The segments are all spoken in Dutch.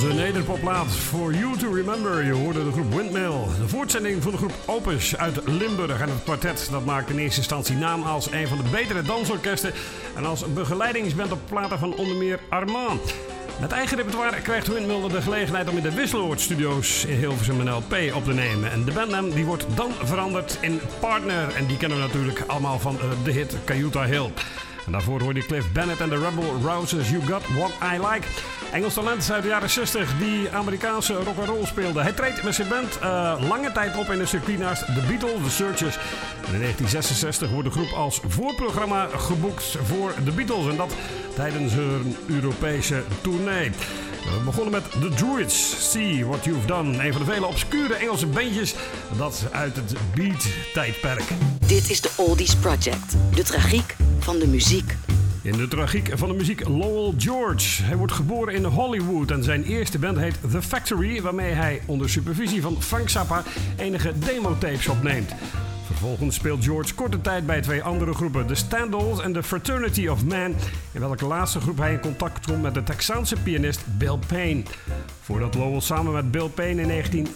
Onze nederpopplaat For You To Remember. Je hoorde de groep Windmill. De voortzending van de groep Opus uit Limburg. En het kwartet dat maakt in eerste instantie naam als een van de betere dansorkesten. En als begeleidingsband op platen van onder meer Armand. Met eigen repertoire krijgt Windmill de gelegenheid om in de Wisseloord Studios in Hilversum een LP op te nemen. En de bandnaam die wordt dan veranderd in Partner. En die kennen we natuurlijk allemaal van de hit Cayuta Hill. En daarvoor hoorde je Cliff Bennett en de Rebel Rouses You Got What I Like. Engels talent uit de jaren 60 die Amerikaanse rock'n'roll speelde. Hij treedt met zijn band lange tijd op in een circuit naast The Beatles, The Searchers. En in 1966 wordt de groep als voorprogramma geboekt voor The Beatles. En dat tijdens hun Europese tournee. We begonnen met The Druids, See What You've Done. Een van de vele obscure Engelse bandjes dat uit het Beat-tijdperk. Dit is de Oldies Project, de tragiek van de muziek. In de tragiek van de muziek Lowell George. Hij wordt geboren in Hollywood en zijn eerste band heet The Factory, waarmee hij onder supervisie van Frank Zappa enige demotapes opneemt. Vervolgens speelt George korte tijd bij twee andere groepen, The Standalls en The Fraternity of Man, in welke laatste groep hij in contact komt met de Texaanse pianist Bill Payne. Voordat Lowell samen met Bill Payne in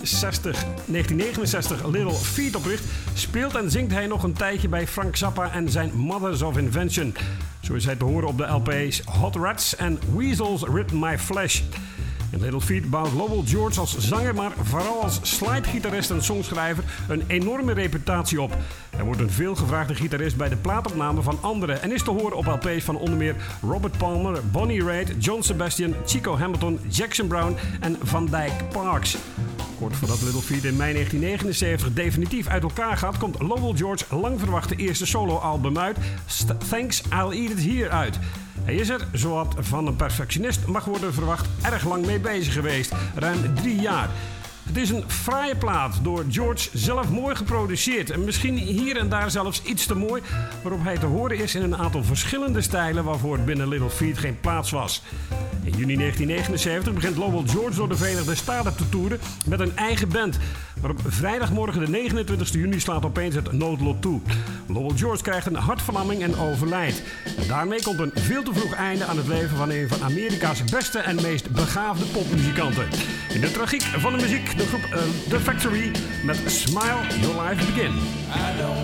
1969 Little Feat opricht, speelt en zingt hij nog een tijdje bij Frank Zappa en zijn Mothers of Invention. Zo is hij te horen op de LP's Hot Rats en Weasels Rip My Flesh. In Little Feat bouwt Lowell George als zanger, maar vooral als slidegitarist en songschrijver een enorme reputatie op. Hij wordt een veelgevraagde gitarist bij de plaatopname van anderen en is te horen op LP's van onder meer Robert Palmer, Bonnie Raitt, John Sebastian, Chico Hamilton, Jackson Browne en Van Dyke Parks. Kort voordat Little Feat in mei 1979 definitief uit elkaar gaat, komt Lowell George's lang verwachte eerste soloalbum uit, Thanks I'll Eat It Here uit. Hij is er, zowat van een perfectionist mag worden verwacht, erg lang mee bezig geweest, ruim 3 jaar. Het is een fraaie plaat, door George zelf mooi geproduceerd en misschien hier en daar zelfs iets te mooi, waarop hij te horen is in een aantal verschillende stijlen waarvoor binnen Little Feat geen plaats was. In juni 1979 begint Lowell George door de Verenigde Staten te toeren met een eigen band. Maar op vrijdagmorgen de 29 juni slaat opeens het noodlot toe. Lowell George krijgt een hartverlamming en overlijdt. En daarmee komt een veel te vroeg einde aan het leven van een van Amerika's beste en meest begaafde popmuzikanten. In de tragiek van de muziek, de groep The Factory met Smile Your Life Begin.